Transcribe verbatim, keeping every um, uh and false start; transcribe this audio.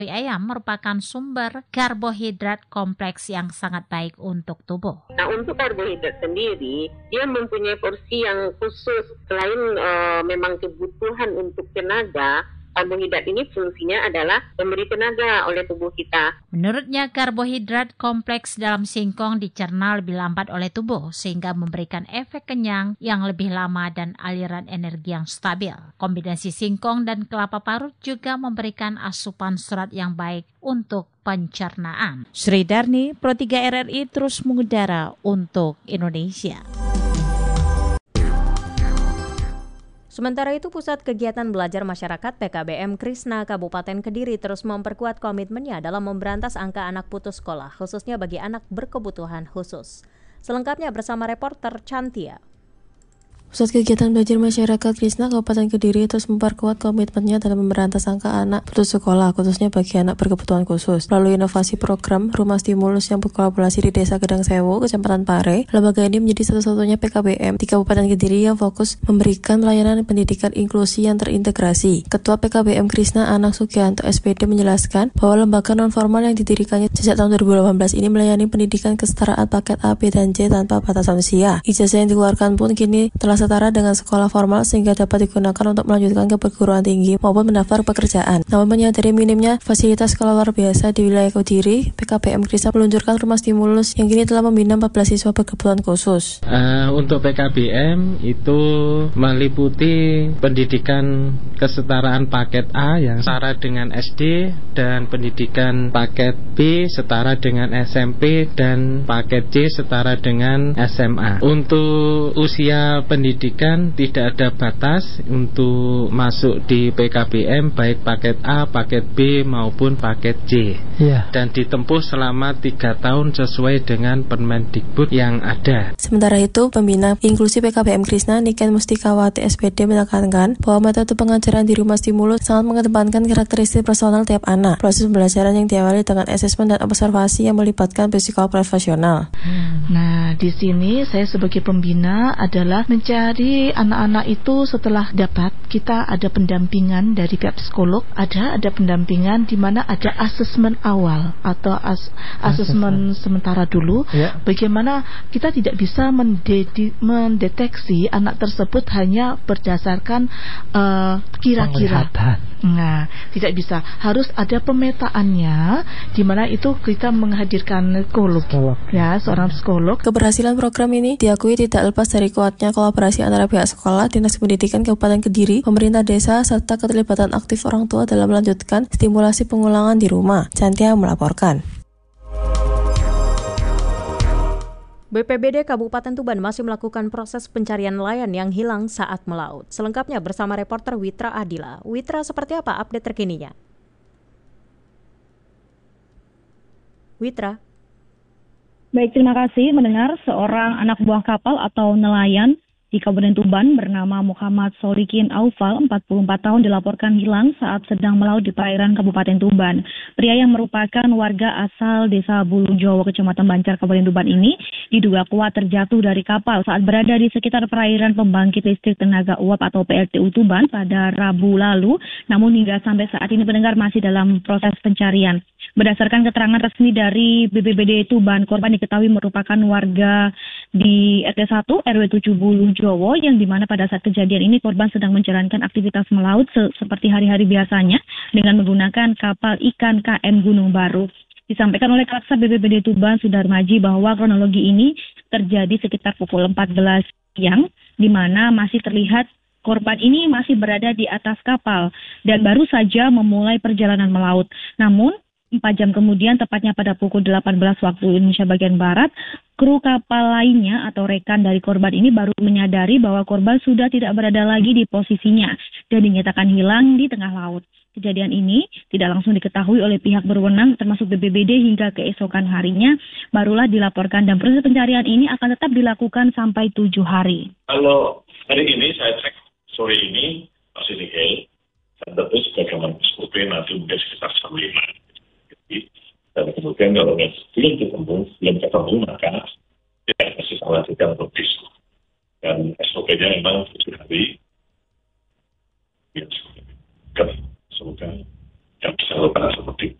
ayam merupakan sumber karbohidrat kompleks yang sangat baik untuk tubuh. Nah, untuk karbohidrat sendiri, dia mempunyai porsi yang khusus. Selain uh, memang kebutuhan untuk tenaga, karbohidrat ini fungsinya adalah memberi tenaga oleh tubuh kita. Menurutnya, karbohidrat kompleks dalam singkong dicerna lebih lambat oleh tubuh sehingga memberikan efek kenyang yang lebih lama dan aliran energi yang stabil. Kombinasi singkong dan kelapa parut juga memberikan asupan serat yang baik untuk pencernaan. Sri Darni, Pro tiga R R I terus mengudara untuk Indonesia. Sementara itu, Pusat Kegiatan Belajar Masyarakat P K B M Krishna Kabupaten Kediri terus memperkuat komitmennya dalam memberantas angka anak putus sekolah, khususnya bagi anak berkebutuhan khusus. Selengkapnya bersama reporter Chantia. Pusat Kegiatan Belajar Masyarakat Krishna Kabupaten Kediri terus memperkuat komitmennya dalam memberantas angka anak putus sekolah, khususnya bagi anak berkebutuhan khusus. Melalui inovasi program Rumah Stimulus yang berkolaborasi di Desa Gedang Sewu, Kecamatan Pare, lembaga ini menjadi satu-satunya P K B M di Kabupaten Kediri yang fokus memberikan pelayanan pendidikan inklusi yang terintegrasi. Ketua P K B M Krishna Anak Sugianto S P D menjelaskan bahwa lembaga non-formal yang didirikannya sejak tahun dua ribu delapan belas ini melayani pendidikan kesetaraan paket A, B, dan C tanpa batasan usia. Ijazah yang dikeluarkan pun kini telah setara dengan sekolah formal sehingga dapat digunakan untuk melanjutkan ke perguruan tinggi maupun mendaftar pekerjaan. Namun menyadari minimnya fasilitas sekolah luar biasa di wilayah Kediri, P K B M Krishna meluncurkan rumah stimulus yang kini telah membina empat belas siswa berkebutuhan khusus. Uh, untuk P K B M itu meliputi pendidikan kesetaraan paket A yang setara dengan S D dan pendidikan paket B setara dengan S M P dan paket C setara dengan S M A. Untuk usia pendidikan Pendidikan tidak ada batas untuk masuk di P K B M baik paket A, paket B maupun paket C, yeah. Dan ditempuh selama tiga tahun sesuai dengan Permendikbud yang ada. Sementara itu, pembina inklusi P K B M Krishna Niken Mustikawati S P D menekankan bahwa metode pengajaran di rumah stimulus sangat mengedepankan karakteristik personal tiap anak. Proses pembelajaran yang diawali dengan asesmen dan observasi yang melibatkan psikolog profesional. Nah, di sini saya sebagai pembina adalah mencari Jadi anak-anak itu setelah dapat, kita ada pendampingan dari pihak psikolog, ada ada pendampingan di mana ada asesmen awal atau as, asesmen sementara dulu. Ya. Bagaimana kita tidak bisa mendedi, mendeteksi anak tersebut hanya berdasarkan uh, kira-kira. Nah, tidak bisa. Harus ada pemetaannya, di mana itu kita menghadirkan psikolog, ya, seorang psikolog. Keberhasilan program ini diakui tidak lepas dari kuatnya kolaborasi antara pihak sekolah, Dinas Pendidikan Kabupaten Kediri, pemerintah desa, serta keterlibatan aktif orang tua dalam melanjutkan stimulasi pengulangan di rumah. Chantia melaporkan. B P B D Kabupaten Tuban masih melakukan proses pencarian nelayan yang hilang saat melaut. Selengkapnya bersama reporter Witra Adila. Witra, seperti apa update terkininya? Witra. Baik, terima kasih. Mendengar seorang anak buah kapal atau nelayan di Kabupaten Tuban bernama Muhammad Solikin Aufal, empat puluh empat tahun, dilaporkan hilang saat sedang melaut di perairan Kabupaten Tuban. Pria yang merupakan warga asal Desa Bulung Jowo, Kecamatan Bancar, Kabupaten Tuban ini diduga kuat terjatuh dari kapal saat berada di sekitar perairan pembangkit listrik tenaga uap atau P L T U Tuban pada Rabu lalu. Namun hingga sampai saat ini pendengar masih dalam proses pencarian. Berdasarkan keterangan resmi dari B P B D Tuban, korban diketahui merupakan warga di R T satu R W tujuh Bulung Jowo, yang dimana pada saat kejadian ini korban sedang menjalankan aktivitas melaut se- seperti hari-hari biasanya dengan menggunakan kapal ikan K M Gunung Baru. Disampaikan oleh Kasat B P B D Tuban Sudarmaji bahwa kronologi ini terjadi sekitar pukul empat belas siang, di mana masih terlihat korban ini masih berada di atas kapal dan baru saja memulai perjalanan melaut. Namun empat jam kemudian, tepatnya pada pukul delapan belas waktu Indonesia bagian Barat, kru kapal lainnya atau rekan dari korban ini baru menyadari bahwa korban sudah tidak berada lagi di posisinya dan dinyatakan hilang di tengah laut. Kejadian ini tidak langsung diketahui oleh pihak berwenang termasuk B P B D hingga keesokan harinya barulah dilaporkan, dan proses pencarian ini akan tetap dilakukan sampai tujuh hari. Kalau hari ini saya cek sore ini masih nihil, dan tentu sebagaimana S O P nanti mungkin sekitar jam lima. Dan kemudian kalau belum ketemu, belum ketemu maka tidak masih salah tidak untuk diskusi. Dan S O P-nya memang